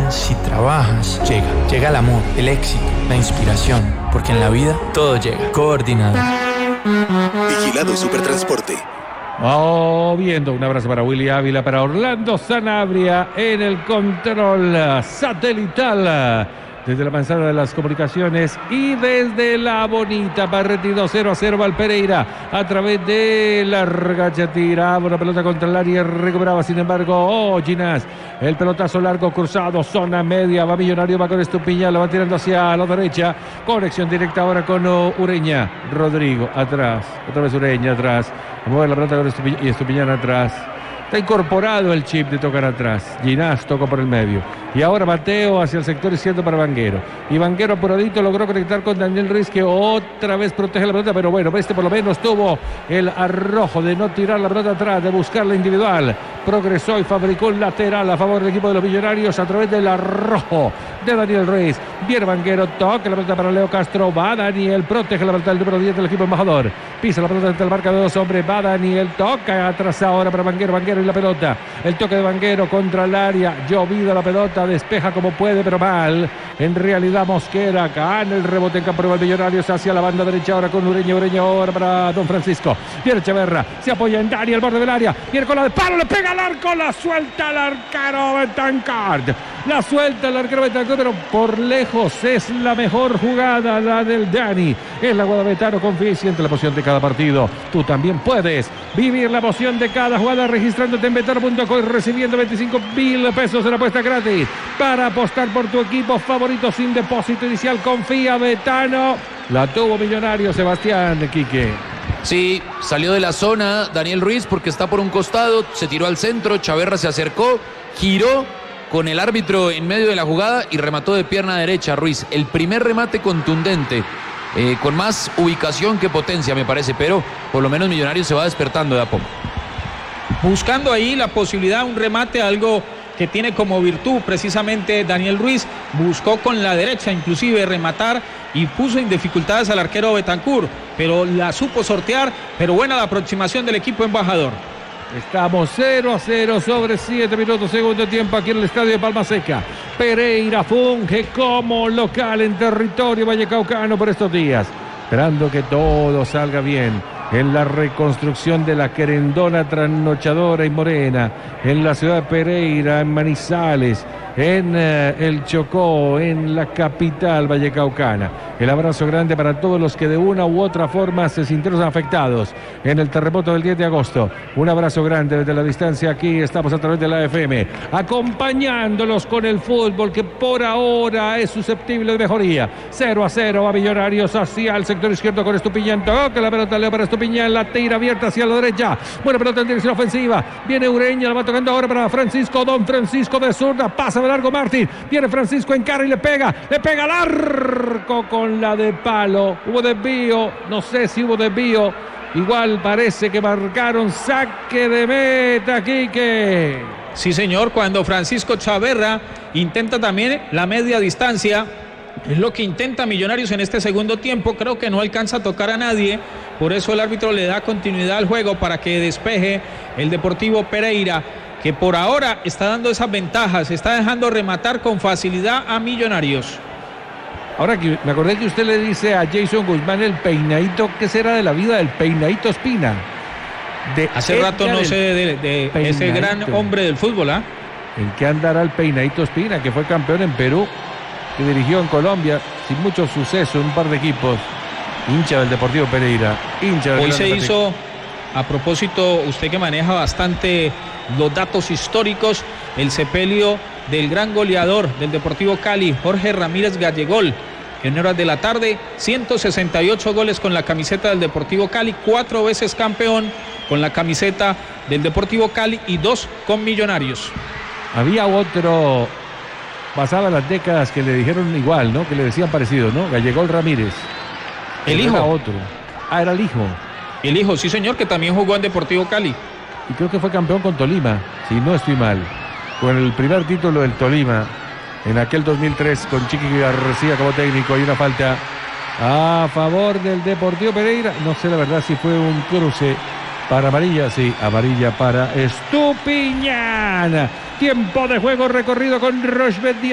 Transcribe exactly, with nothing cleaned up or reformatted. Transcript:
final, si trabajas, llega. Llega el amor, el éxito, la inspiración. Porque en la vida todo llega. Coordinado. Vigilado Supertransporte. Oh, viendo un abrazo para Willy Ávila, para Orlando Sanabria en el control satelital. Desde la manzana de las comunicaciones y desde la bonita Barretido, cero a cero Valpereira a través de la regacha, tiraba una pelota contra el área, recuperaba sin embargo oh, Ginás, el pelotazo largo cruzado, zona media, va Millonario, va con Estupiñán, lo va tirando hacia la derecha, conexión directa ahora con uh, Ureña, Rodrigo atrás, otra vez Ureña atrás, mueve la pelota con Estupiñán y Estupiñán atrás. Está incorporado el chip de tocar atrás. Ginás tocó por el medio. Y ahora Mateo hacia el sector izquierdo para Vanguero. Y Vanguero apuradito logró conectar con Daniel Ruiz, que otra vez protege la pelota. Pero bueno, este por lo menos tuvo el arrojo de no tirar la pelota atrás, de buscar la individual. Progresó y fabricó un lateral a favor del equipo de los Millonarios a través del arrojo de Daniel Ruiz. Viene Vanguero, toca la pelota para Leo Castro. Va Daniel, protege la pelota del número diez del equipo embajador. Pisa la pelota entre el marca de dos hombres. Va Daniel, toca atrás ahora para Vanguero. Vanguero y la pelota. El toque de Vanguero contra el área. Llovida la pelota, despeja como puede, pero mal. En realidad Mosquera gana el rebote en campo de Millonarios hacia la banda derecha ahora con Ureña. Ureña ahora para Don Francisco. Viene Echeverra, se apoya en Dani al borde del área. Viene con la de palo, le pega al arco, la suelta el arquero Betancard. La suelta el arquero Betancard, pero por lejos es la mejor jugada, la del Dani. Es la Guadalajara, confía y siente la emoción de cada partido. Tú también puedes vivir la emoción de cada jugada registrándote en betano punto com y recibiendo veinticinco mil pesos en apuesta gratis para apostar por tu equipo favorito sin depósito inicial. Confía, Betano. La tuvo Millonario, Sebastián Quique. Sí, salió de la zona Daniel Ruiz porque está por un costado, se tiró al centro, Chaverra se acercó, giró con el árbitro en medio de la jugada y remató de pierna derecha Ruiz. El primer remate contundente, eh, con más ubicación que potencia me parece, pero por lo menos Millonarios se va despertando de a poco. Buscando ahí la posibilidad, un remate, algo que tiene como virtud precisamente Daniel Ruiz, buscó con la derecha inclusive rematar y puso en dificultades al arquero Betancur, pero la supo sortear, pero buena la aproximación del equipo embajador. Estamos cero a cero sobre siete minutos, segundo tiempo aquí en el estadio de Palma Seca. Pereira funge como local en territorio vallecaucano por estos días, esperando que todo salga bien en la reconstrucción de la querendona trasnochadora y morena, en la ciudad de Pereira, en Manizales, en eh, el Chocó, en la capital vallecaucana. El abrazo grande para todos los que de una u otra forma se sintieron afectados en el terremoto del diez de agosto. Un abrazo grande desde la distancia. Aquí estamos a través de la F M, acompañándolos con el fútbol que por ahora es susceptible de mejoría. cero a cero va Millonarios hacia el sector izquierdo con Estupiñán. Toca la pelota, Leo para Estupiñán, la tira abierta hacia la derecha. Buena pelota en dirección ofensiva. Viene Ureña, la va tocando ahora para Francisco. Don Francisco de zurda, pasa de largo Martín. Viene Francisco en cara y le pega. Le pega al arco con la de palo. Hubo desvío, no sé si hubo desvío. Igual parece que marcaron saque de meta, Quique. Sí, señor, cuando Francisco Chaverra intenta también la media distancia. Es lo que intenta Millonarios en este segundo tiempo. Creo que no alcanza a tocar a nadie. Por eso el árbitro le da continuidad al juego para que despeje el Deportivo Pereira, que por ahora está dando esas ventajas. Está dejando rematar con facilidad a Millonarios. Ahora que me acordé que usted le dice a Jason Guzmán el peinadito. ¿Qué será de la vida del peinadito Espina? De Hace rato no sé de, de, de ese gran hombre del fútbol. ¿Ah? ¿En qué andará el peinadito Espina, que fue campeón en Perú, que dirigió en Colombia sin mucho suceso en un par de equipos? Hincha del Deportivo Pereira, hincha del Hoy se Deportivo. hizo, a propósito, usted que maneja bastante los datos históricos, el sepelio del gran goleador del Deportivo Cali, Jorge Ramírez Gallegol, que en horas de la tarde, ciento sesenta y ocho goles con la camiseta del Deportivo Cali, cuatro veces campeón con la camiseta del Deportivo Cali y dos con Millonarios. Había otro, pasaba las décadas, que le dijeron igual, ¿no? Que le decían parecido, ¿no? Gallegol Ramírez. El hijo. Era otro. Ah, era el hijo. El hijo, sí señor, que también jugó en Deportivo Cali. Y creo que fue campeón con Tolima, si no estoy mal. Con el primer título del Tolima, en aquel dos mil tres, con Chiqui García como técnico. Hay una falta a favor del Deportivo Pereira. No sé la verdad si fue un cruce para amarilla. Sí, amarilla para Estupiñán. Tiempo de juego recorrido con Rochbet.